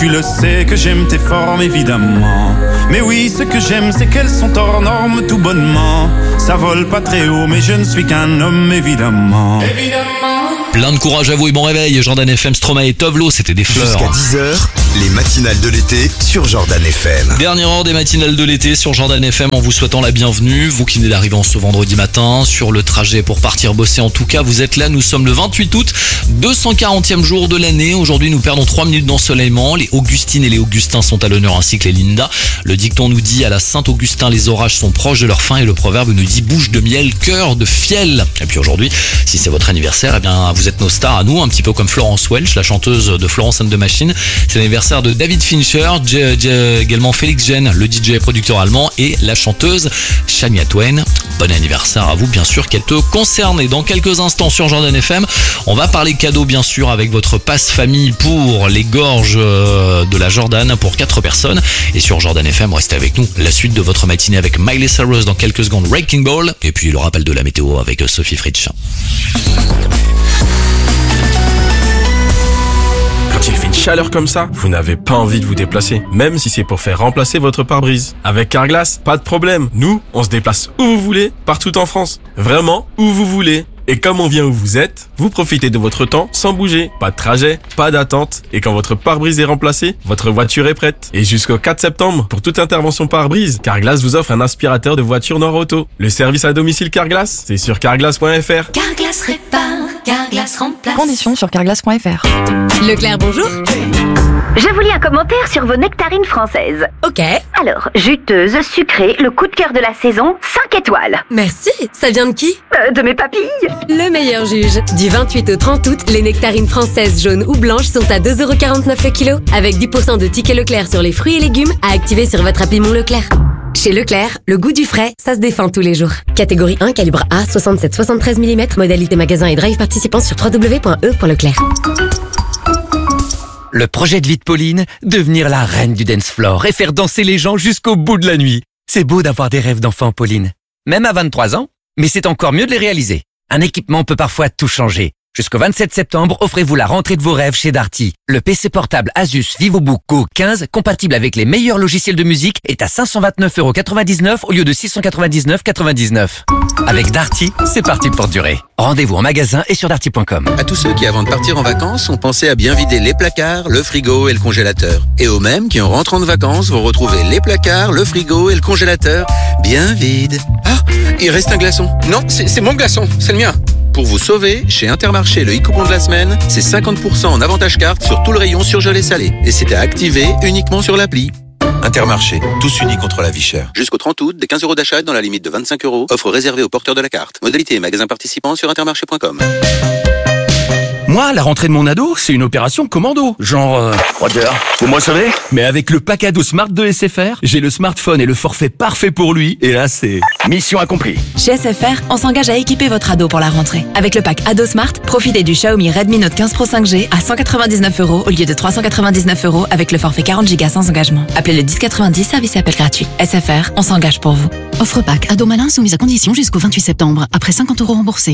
Tu le sais que j'aime tes formes évidemment. Mais oui, ce que j'aime c'est qu'elles sont hors normes tout bonnement. Ça vole pas très haut mais je ne suis qu'un homme évidemment. Plein de courage à vous et bon réveil. Jordan FM, Stromae et Tovlo, c'était des fleurs. Jusqu'à 10h, les matinales de l'été sur Jordan FM. Dernière heure des matinales de l'été sur Jordan FM en vous souhaitant la bienvenue. Vous qui venez d'arriver en ce vendredi matin sur le trajet pour partir bosser, en tout cas vous êtes là. Nous sommes le 28 août, 240e jour de l'année. Aujourd'hui nous perdons 3 minutes d'ensoleillement. Les Augustines et les Augustins sont à l'honneur ainsi que les Linda. Le dicton nous dit à la Saint-Augustin les orages sont proches de leur fin et le proverbe nous dit bouche de miel, cœur de fiel. Et puis aujourd'hui, si c'est votre anniversaire, eh bien vous êtes nos stars à nous, un petit peu comme Florence Welch, la chanteuse de Florence and the Machine. C'est l'anniversaire de David Fincher, également Félix Jen, le DJ et producteur allemand, et la chanteuse Shania Twain. Bon anniversaire à vous, bien sûr, qu'elle te concerne. Et dans quelques instants sur Jordan FM, on va parler cadeaux, bien sûr, avec votre passe famille pour les gorges de la Jordan pour 4 personnes. Et sur Jordan FM, restez avec nous. La suite de votre matinée avec Miley Cyrus dans quelques secondes, Wrecking Ball. Et puis le rappel de la météo avec Sophie Fritsch. Quand il fait une chaleur comme ça, vous n'avez pas envie de vous déplacer, même si c'est pour faire remplacer votre pare-brise. Avec Carglass, pas de problème. Nous, on se déplace où vous voulez, partout en France. Vraiment, où vous voulez. Et comme on vient où vous êtes, vous profitez de votre temps sans bouger. Pas de trajet, pas d'attente. Et quand votre pare-brise est remplacé, votre voiture est prête. Et jusqu'au 4 septembre, pour toute intervention pare-brise, Carglass vous offre un aspirateur de voiture Nord-Auto. Le service à domicile Carglass, c'est sur carglass.fr. Carglass répare, Carglass remplace. Conditions sur carglass.fr. Leclerc, bonjour. Je vous lis un commentaire sur vos nectarines françaises. Ok. Alors, juteuse, sucrée, le coup de cœur de la saison, 5 étoiles. Merci. Ça vient de qui? De mes papilles. Le meilleur juge. Du 28 au 30 août, les nectarines françaises jaunes ou blanches sont à 2,49€ le kilo. Avec 10% de tickets Leclerc sur les fruits et légumes à activer sur votre appli Mon Leclerc. Chez Leclerc, le goût du frais, ça se défend tous les jours. Catégorie 1, calibre A, 67-73 mm, modalité magasin et drive participant sur www.e.leclerc. Le projet de vie de Pauline, devenir la reine du dance floor et faire danser les gens jusqu'au bout de la nuit. C'est beau d'avoir des rêves d'enfant, Pauline. Même à 23 ans, mais c'est encore mieux de les réaliser. Un équipement peut parfois tout changer. Jusqu'au 27 septembre, offrez-vous la rentrée de vos rêves chez Darty. Le PC portable Asus VivoBook Go 15, compatible avec les meilleurs logiciels de musique, est à 529,99€ au lieu de 699,99€. Avec Darty, c'est parti pour durer. Rendez-vous en magasin et sur darty.com. À tous ceux qui, avant de partir en vacances, ont pensé à bien vider les placards, le frigo et le congélateur. Et aux mêmes qui, en rentrant de vacances, vont retrouver les placards, le frigo et le congélateur bien vides. Ah, il reste un glaçon. Non, c'est mon glaçon, c'est le mien. Pour vous sauver, chez Intermarché, le e-coupon de la semaine, c'est 50% en avantage carte sur tout le rayon surgelé salé. Et c'est à activer uniquement sur l'appli. Intermarché, tous unis contre la vie chère. Jusqu'au 30 août, des 15€ d'achat dans la limite de 25€. Offre réservée aux porteurs de la carte. Modalité et magasin participant sur intermarché.com. Moi, la rentrée de mon ado, c'est une opération commando. Genre... Roger, vous me recevez? Mais avec le pack ado Smart de SFR, j'ai le smartphone et le forfait parfait pour lui. Et là, c'est... Mission accomplie. Chez SFR, on s'engage à équiper votre ado pour la rentrée. Avec le pack Ado Smart, profitez du Xiaomi Redmi Note 15 Pro 5G à 199€ au lieu de 399€ avec le forfait 40Go sans engagement. Appelez le 1090, service et appel gratuit. SFR, on s'engage pour vous. Offre pack Ado Malin soumise à condition jusqu'au 28 septembre, après 50€ remboursés.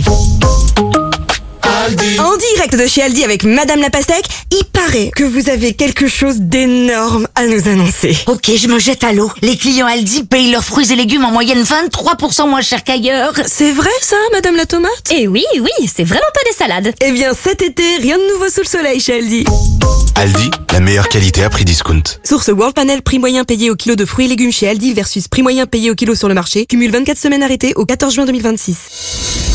En direct de chez Aldi avec Madame la Pastèque, il paraît que vous avez quelque chose d'énorme à nous annoncer. Ok, je me jette à l'eau. Les clients Aldi payent leurs fruits et légumes en moyenne 23% moins cher qu'ailleurs. C'est vrai ça, Madame la Tomate? Eh oui, c'est vraiment pas des salades. Eh bien cet été, rien de nouveau sous le soleil chez Aldi. Aldi, la meilleure qualité à prix discount. Source World Panel, prix moyen payé au kilo de fruits et légumes chez Aldi versus prix moyen payé au kilo sur le marché. Cumule 24 semaines arrêtées au 14 juin 2026.